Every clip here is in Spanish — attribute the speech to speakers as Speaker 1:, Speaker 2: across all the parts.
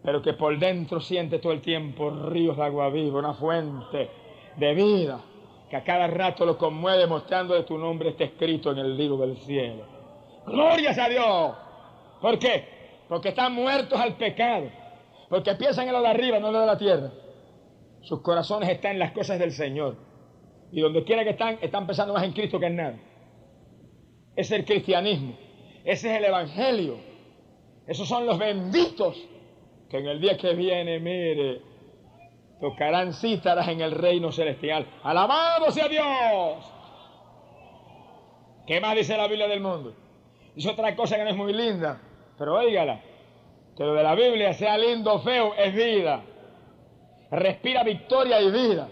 Speaker 1: pero que por dentro siente todo el tiempo ríos de agua viva, una fuente de vida, que a cada rato lo conmueve mostrando que tu nombre está escrito en el libro del cielo. ¡Glorias a Dios! ¿Por qué? Porque están muertos al pecado, porque piensan en lo de arriba, no en lo de la tierra. Sus corazones están en las cosas del Señor, y donde quiera que están pensando más en Cristo que en nada. Ese es el cristianismo, ese es el evangelio, esos son los benditos que en el día que viene, mire, tocarán cítaras en el reino celestial. ¡Alabado sea Dios! ¿Qué más dice la Biblia del mundo? Dice otra cosa que no es muy linda, pero óigala, que lo de la Biblia, sea lindo o feo, es vida. Respira victoria y vida.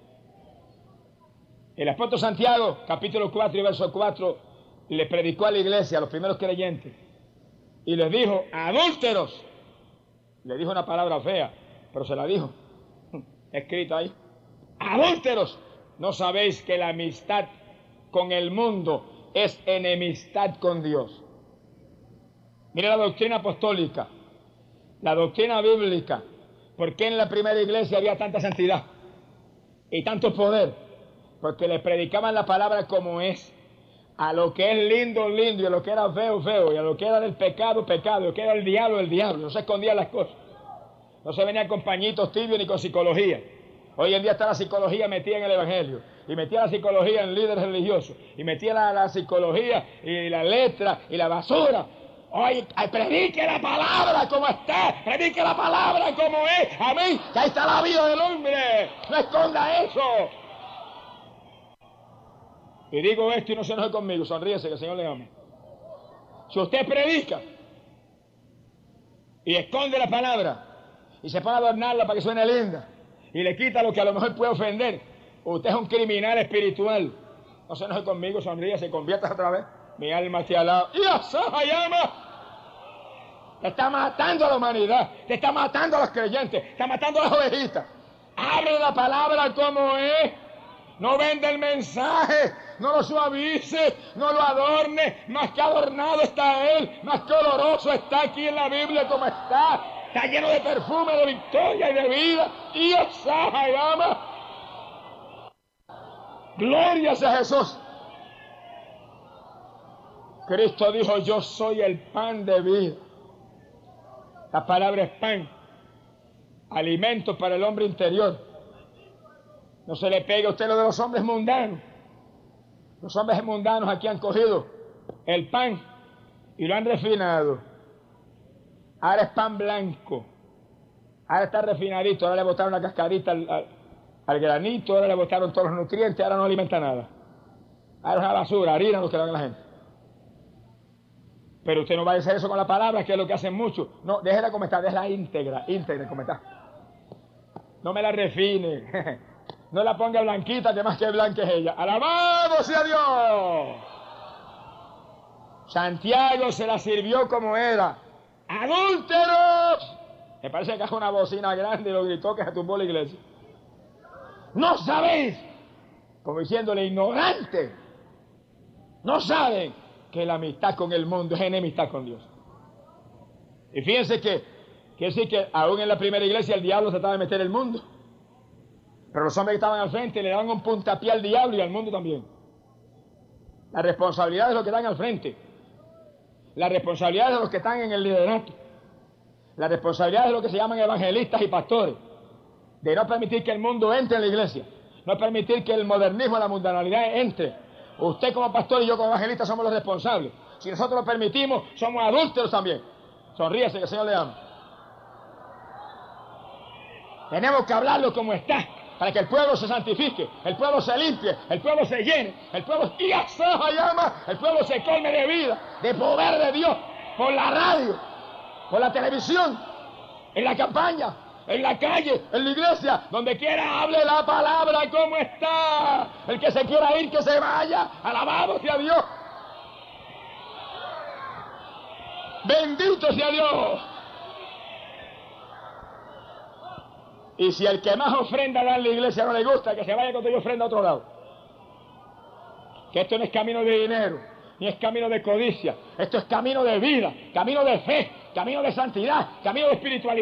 Speaker 1: El apóstol Santiago, capítulo 4 y verso 4, le predicó a la iglesia, a los primeros creyentes, y les dijo: adúlteros. Le dijo una palabra fea, pero se la dijo. Escrito ahí. Adúlteros, ¿no sabéis que la amistad con el mundo es enemistad con Dios? Mira la doctrina apostólica, la doctrina bíblica. ¿Por qué en la primera iglesia había tanta santidad y tanto poder? Porque le predicaban la palabra como es. A lo que es lindo, lindo, y a lo que era feo, feo, y a lo que era del pecado, pecado, y a lo que era el diablo. No se escondían las cosas. No se venía con pañitos tibios ni con psicología. Hoy en día está la psicología metida en el evangelio, y metía la psicología en líderes religiosos, y metía la psicología y la letra y la basura. Oye, predique la palabra como está, predique la palabra como es. Amén, que ahí está la vida del hombre. No esconda eso. Y digo esto y no se enoje conmigo, sonríese que el Señor le ama. Si usted predica y esconde la palabra y se pone a adornarla para que suene linda y le quita lo que a lo mejor puede ofender, usted es un criminal espiritual. No se enoje conmigo, sonríese, conviertas otra vez. Mi alma te alaba. ¡Y esa llama! Te está matando a la humanidad, te está matando a los creyentes, está matando a las ovejitas. Abre la palabra como es. No vende el mensaje, no lo suavice, no lo adorne. Más que adornado está él, más que oloroso está aquí en la Biblia como está. Está lleno de perfume, de victoria y de vida. Y esa llama. Gloria sea Jesús. Cristo dijo: yo soy el pan de vida. La palabra es pan, alimento para el hombre interior. No se le pegue a usted lo de los hombres mundanos. Los hombres mundanos aquí han cogido el pan y lo han refinado. Ahora es pan blanco. Ahora está refinadito. Ahora le botaron la cascarita al granito. Ahora le botaron todos los nutrientes. Ahora no alimenta nada. Ahora es una basura, harina lo que dan a la gente. Pero usted no va a hacer eso con la palabra, que es lo que hacen muchos. No, déjela como está, déjela íntegra como está. No me la refine. No la ponga blanquita, que más que blanca es ella. ¡Alabado sea Dios! Santiago se la sirvió como era. ¡Adúlteros! Me parece que es una bocina grande y lo gritó que se tumbó la iglesia. ¡No sabéis! Como diciéndole, ignorante. No saben que la amistad con el mundo es enemistad con Dios. Y fíjense que sí, que aún en la primera iglesia el diablo trataba de meter el mundo. Pero los hombres que estaban al frente le daban un puntapié al diablo y al mundo también. La responsabilidad es de los que están al frente. La responsabilidad es de los que están en el liderato. La responsabilidad es de los que se llaman evangelistas y pastores. De no permitir que el mundo entre en la iglesia. No permitir que el modernismo, la mundanalidad entre. Usted como pastor y yo como evangelista somos los responsables. Si nosotros lo permitimos, somos adúlteros también. Sonríese que el Señor le ama. Tenemos que hablarlo como está, para que el pueblo se santifique, el pueblo se limpie, el pueblo se llene, el pueblo el pueblo se colme de vida, de poder de Dios, por la radio, por la televisión, en la campaña, en la calle, en la iglesia, donde quiera hable la palabra como está. El que se quiera ir, que se vaya. Alabado sea Dios. Bendito sea Dios. Y si el que más ofrenda da en la iglesia no le gusta, que se vaya con tu ofrenda a otro lado. Que esto no es camino de dinero, ni es camino de codicia. Esto es camino de vida, camino de fe, camino de santidad, camino de espiritualidad.